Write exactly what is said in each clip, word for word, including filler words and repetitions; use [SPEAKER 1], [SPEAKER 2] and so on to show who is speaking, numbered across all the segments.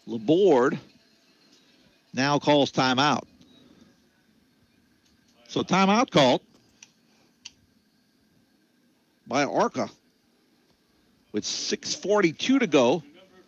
[SPEAKER 1] Laborde now calls timeout. So timeout called by Arca with six forty-two to go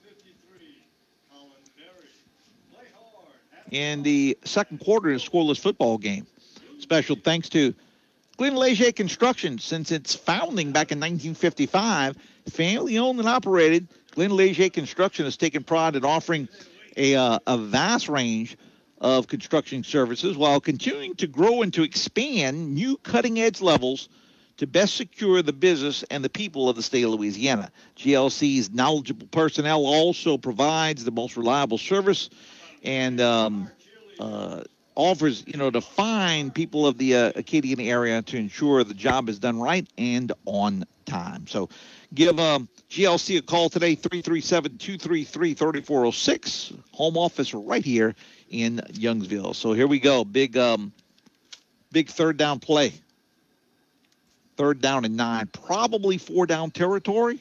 [SPEAKER 1] in the second quarter of the scoreless football game. Special thanks to Glen Leger Construction. Since its founding back in nineteen fifty-five, family owned and operated, Glen Leger Construction has taken pride in offering a, uh, a vast range of construction services while continuing to grow and to expand new cutting-edge levels to best secure the business and the people of the state of Louisiana. G L C's knowledgeable personnel also provides the most reliable service and um, uh, offers, you know, to find people of the uh, Acadian area to ensure the job is done right and on time. So give um, G L C a call today, three three seven, two three three, three four zero six. Home office right here in Youngsville. So here we go. Big, um, big third down play. Third down and nine. Probably four down territory.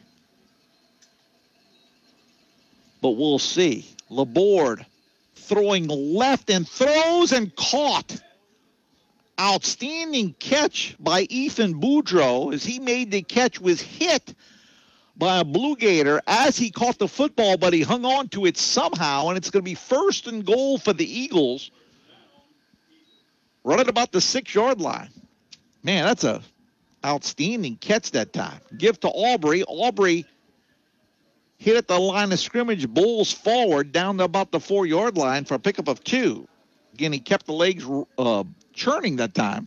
[SPEAKER 1] But we'll see. Laborde throwing left and throws and caught. Outstanding catch by Ethan Boudreaux as he made the catch, was hit by a Blue Gator as he caught the football, but he hung on to it somehow, and it's going to be first and goal for the Eagles. Running about the six-yard line. Man, that's a outstanding catch that time. Give to Aubrey. Aubrey hit at the line of scrimmage, bowls forward down to about the four-yard line for a pickup of two. Again, he kept the legs uh, churning that time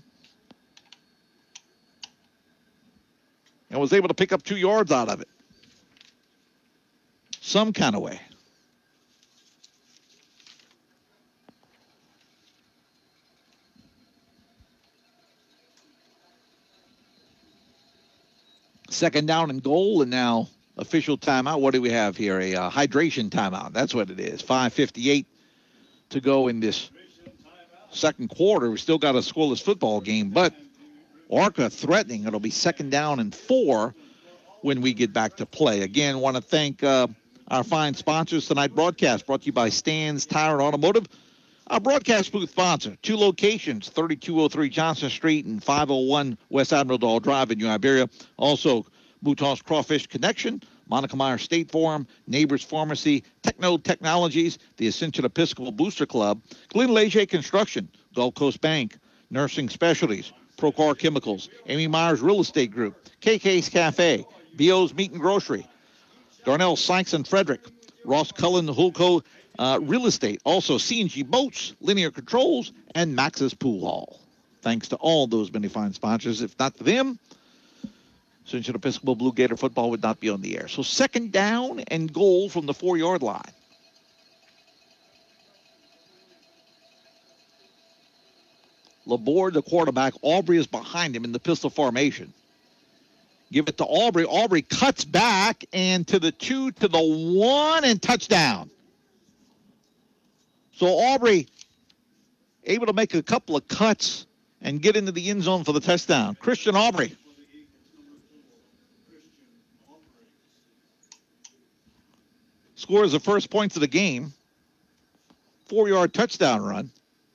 [SPEAKER 1] and was able to pick up two yards out of it. Some kind of way. Second down and goal, and now official timeout. What do we have here? A uh, hydration timeout. That's what it is. five fifty-eight to go in this second quarter. We still got a scoreless football game, but Arca threatening. It'll be second down and four when we get back to play. Again, want to thank uh, our fine sponsors tonight. Broadcast brought to you by Stan's Tire and Automotive. Our broadcast booth sponsor, two locations, thirty-two oh three Johnson Street and five oh one West Admiral Dahl Drive in New Iberia. Also, Bouton's Crawfish Connection, Monica Meyer State Farm, Neighbors Pharmacy, Techno Technologies, the Ascension Episcopal Booster Club, Glen Leger Construction, Gulf Coast Bank, Nursing Specialties, Procar Chemicals, Amy Myers Real Estate Group, K K's Cafe, B O's Meat and Grocery, Darnell Sykes and Frederick, Ross Cullen Hulco uh, Real Estate, also C and G Boats, Linear Controls, and Max's Pool Hall. Thanks to all those many fine sponsors. If not for them, Ascension Episcopal Blue Gator football would not be on the air. So second down and goal from the four-yard line. Laborde, the quarterback. Aubrey is behind him in the pistol formation. Give it to Aubrey. Aubrey cuts back and to the two, to the one, and touchdown. So Aubrey able to make a couple of cuts and get into the end zone for the touchdown. Christian Aubrey. Scores the first points of the game. Four-yard touchdown run.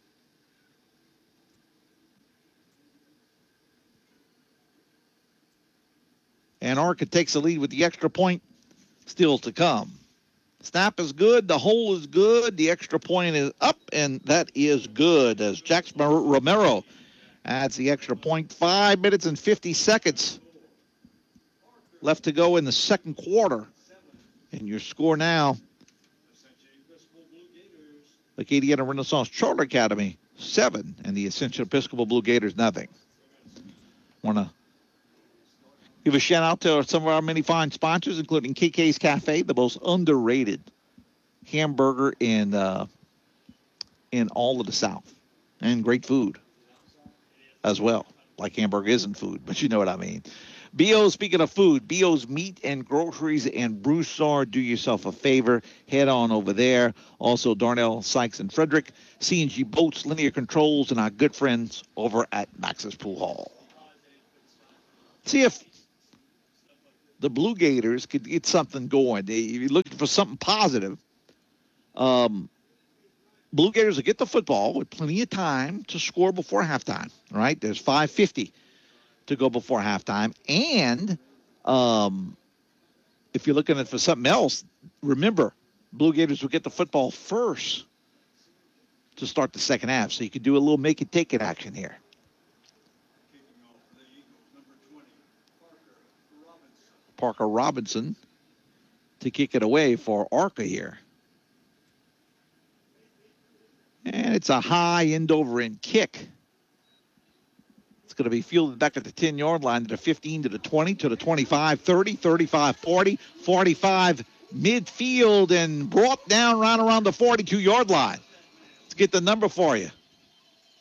[SPEAKER 1] And Arca takes the lead with the extra point still to come. Snap is good. The hole is good. The extra point is up, and that is good as Jax Romero adds the extra point. Five minutes and fifty seconds left to go in the second quarter. And your score now, Acadiana Renaissance Charter Academy, seven, and the Ascension Episcopal Blue Gators, nothing. Want to give a shout out to some of our many fine sponsors, including K K's Cafe, the most underrated hamburger in uh, in all of the South, and great food as well. Like hamburger isn't food, but you know what I mean. B O, speaking of food, B O's Meat and Groceries and Broussard, do yourself a favor. Head on over there. Also, Darnell, Sykes, and Frederick, C and G Boats, Linear Controls, and our good friends over at Max's Pool Hall. See if the Blue Gators could get something going. They, you're looking for something positive Um, Blue Gators will get the football with plenty of time to score before halftime, right? There's five fifty to go before halftime. And um, if you're looking at for something else, remember, Blue Gators will get the football first to start the second half. So you can do a little make-it-take-it action here. Parker Robinson to kick it away for Arca here. And it's a high end-over-end kick. It's going to be fielded back at the ten-yard line to the fifteen, to the twenty, to the twenty-five, thirty, thirty-five, forty, forty-five midfield, and brought down right around the forty-two-yard line. Let's get the number for you.